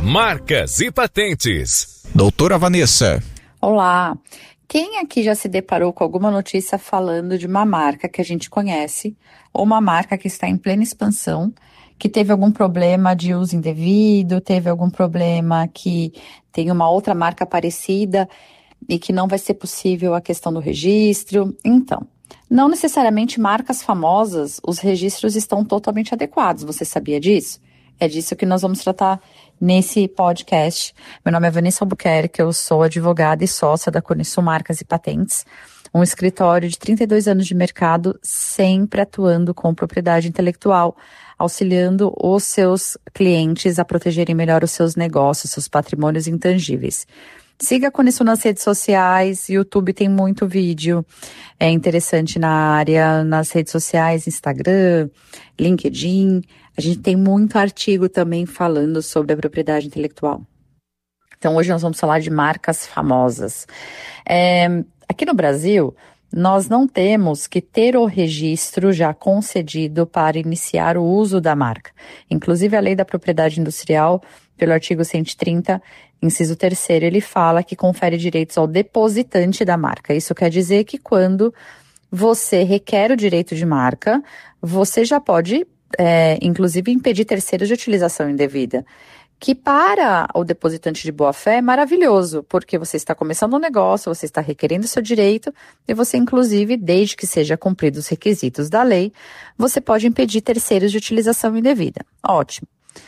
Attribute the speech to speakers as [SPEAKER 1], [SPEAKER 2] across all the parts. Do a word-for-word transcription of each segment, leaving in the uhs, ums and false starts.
[SPEAKER 1] Marcas e patentes.
[SPEAKER 2] Doutora Vanessa.
[SPEAKER 3] Olá. Quem aqui já se deparou com alguma notícia falando de uma marca que a gente conhece, ou uma marca que está em plena expansão, que teve algum problema de uso indevido, teve algum problema que tem uma outra marca parecida e que não vai ser possível a questão do registro? Então, não necessariamente marcas famosas, os registros estão totalmente adequados. Você sabia disso? É disso que nós vamos tratar nesse podcast. Meu nome é Vanessa Albuquerque, eu sou advogada e sócia da Conexão Marcas e Patentes, um escritório de trinta e dois anos de mercado, sempre atuando com propriedade intelectual, auxiliando os seus clientes a protegerem melhor os seus negócios, seus patrimônios intangíveis. Siga a Conexão nas redes sociais, YouTube tem muito vídeo é interessante na área, nas redes sociais, Instagram, LinkedIn. A gente tem muito artigo também falando sobre a propriedade intelectual. Então hoje nós vamos falar de marcas famosas. É, aqui no Brasil, nós não temos que ter o registro já concedido para iniciar o uso da marca. Inclusive a Lei da Propriedade Industrial, pelo artigo cento e trinta, inciso terceiro, ele fala que confere direitos ao depositante da marca. Isso quer dizer que quando você requer o direito de marca, você já pode, é, inclusive, impedir terceiros de utilização indevida. Que para o depositante de boa-fé é maravilhoso, porque você está começando um negócio, você está requerendo seu direito e você, inclusive, desde que seja cumpridos os requisitos da lei, você pode impedir terceiros de utilização indevida. Ótimo.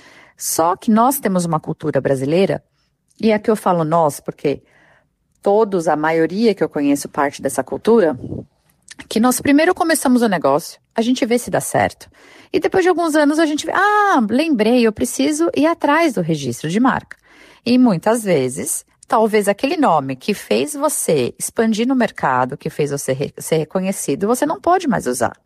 [SPEAKER 3] Só que nós temos uma cultura brasileira, e aqui eu falo nós, porque todos, a maioria que eu conheço parte dessa cultura, que nós primeiro começamos o negócio, a gente vê se dá certo. E depois de alguns anos a gente vê, ah, lembrei, eu preciso ir atrás do registro de marca. E muitas vezes, talvez aquele nome que fez você expandir no mercado, que fez você re- ser reconhecido, você não pode mais usar.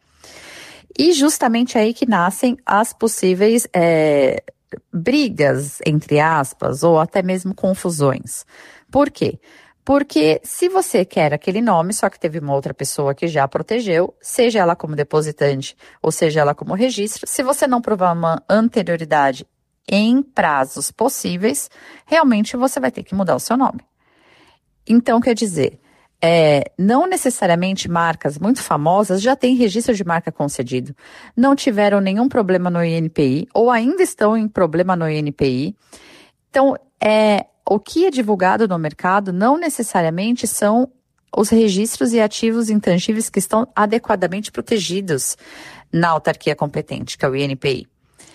[SPEAKER 3] E justamente aí que nascem as possíveis é, brigas, entre aspas, ou até mesmo confusões. Por quê? Porque se você quer aquele nome, só que teve uma outra pessoa que já protegeu, seja ela como depositante ou seja ela como registro, se você não provar uma anterioridade em prazos possíveis, realmente você vai ter que mudar o seu nome. Então, quer dizer, é, não necessariamente marcas muito famosas já têm registro de marca concedido, não tiveram nenhum problema no I N P I ou ainda estão em problema no I N P I. Então, é... o que é divulgado no mercado não necessariamente são os registros e ativos intangíveis que estão adequadamente protegidos na autarquia competente, que é o I N P I.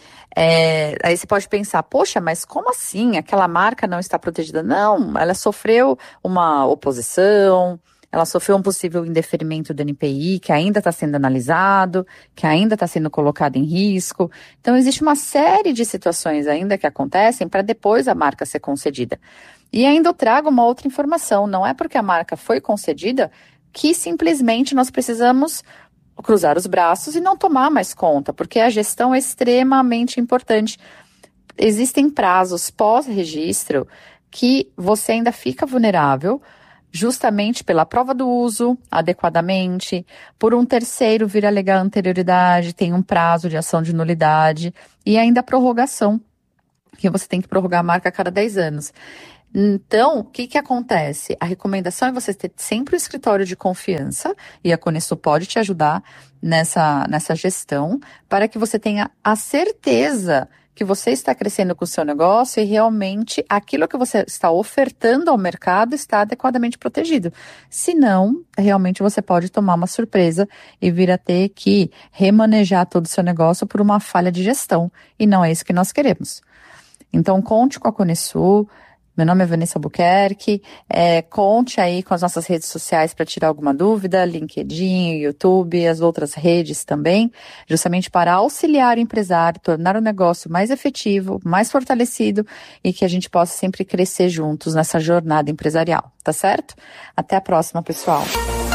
[SPEAKER 3] É, aí você pode pensar, poxa, mas como assim? Aquela marca não está protegida? Não, ela sofreu uma oposição, ela sofreu um possível indeferimento do I N P I, que ainda está sendo analisado, que ainda está sendo colocado em risco. Então, existe uma série de situações ainda que acontecem para depois a marca ser concedida. E ainda eu trago uma outra informação, não é porque a marca foi concedida que simplesmente nós precisamos cruzar os braços e não tomar mais conta, porque a gestão é extremamente importante. Existem prazos pós-registro que você ainda fica vulnerável, justamente pela prova do uso adequadamente, por um terceiro vir alegar anterioridade, tem um prazo de ação de nulidade e ainda a prorrogação, que você tem que prorrogar a marca a cada dez anos. Então, o que que acontece? A recomendação é você ter sempre um escritório de confiança, e a Conexo pode te ajudar nessa, nessa gestão, para que você tenha a certeza que você está crescendo com o seu negócio e realmente aquilo que você está ofertando ao mercado está adequadamente protegido. Senão, realmente você pode tomar uma surpresa e vir a ter que remanejar todo o seu negócio por uma falha de gestão. E não é isso que nós queremos. Então, conte com a Conexo. Meu nome é Vanessa Albuquerque, é, conte aí com as nossas redes sociais para tirar alguma dúvida, LinkedIn, YouTube, as outras redes também, justamente para auxiliar o empresário, tornar o negócio mais efetivo, mais fortalecido e que a gente possa sempre crescer juntos nessa jornada empresarial, tá certo? Até a próxima, pessoal.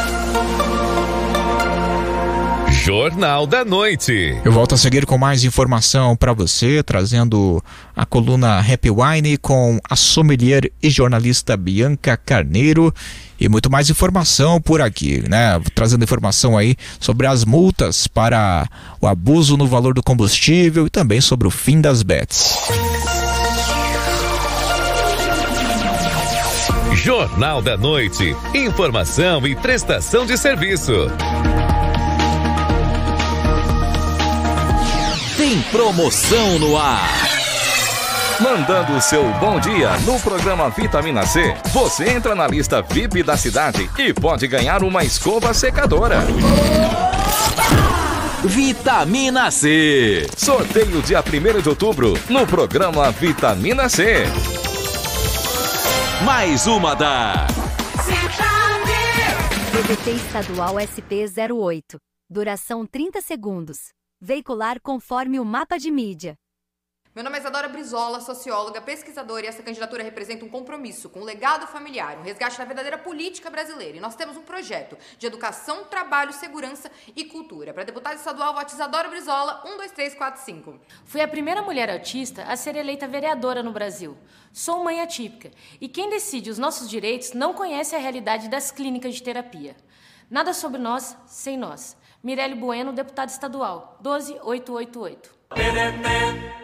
[SPEAKER 1] Jornal da Noite.
[SPEAKER 2] Eu volto a seguir com mais informação para você, trazendo a coluna Happy Wine com a sommelier e jornalista Bianca Carneiro e muito mais informação por aqui, né? Trazendo informação aí sobre as multas para o abuso no valor do combustível e também sobre o fim das bets.
[SPEAKER 1] Jornal da Noite. Informação e prestação de serviço.
[SPEAKER 4] Tem promoção no ar. Mandando o seu bom dia no programa Vitamina C, você entra na lista V I P da cidade e pode ganhar uma escova secadora. Vitamina C. Sorteio dia primeiro de outubro no programa Vitamina C. Mais uma da
[SPEAKER 5] D V T estadual S P zero oito. Duração trinta segundos. Veicular conforme o mapa de mídia.
[SPEAKER 6] Meu nome é Isadora Brizola, socióloga, pesquisadora, e essa candidatura representa um compromisso com o legado familiar, um resgate da verdadeira política brasileira. E nós temos um projeto de educação, trabalho, segurança e cultura. Para deputada estadual, vote Isadora Brizola, um dois três quatro cinco.
[SPEAKER 7] Fui a primeira mulher autista a ser eleita vereadora no Brasil. Sou mãe atípica e quem decide os nossos direitos não conhece a realidade das clínicas de terapia. Nada sobre nós, sem nós. Mirelle Bueno, deputada estadual, doze mil oitocentos e oitenta e oito.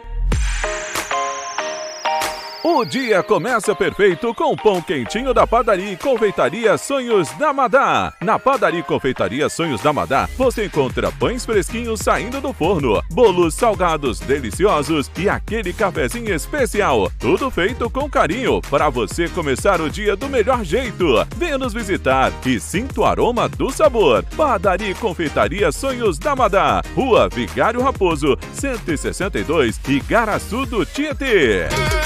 [SPEAKER 8] O dia começa perfeito com o pão quentinho da Padaria e Confeitaria Sonhos da Madá. Na Padaria e Confeitaria Sonhos da Madá, você encontra pães fresquinhos saindo do forno, bolos salgados deliciosos e aquele cafezinho especial. Tudo feito com carinho para você começar o dia do melhor jeito. Venha nos visitar e sinta o aroma do sabor. Padaria e Confeitaria Sonhos da Madá, Rua Vigário Raposo, cento e sessenta e dois, Igaraçu do Tietê.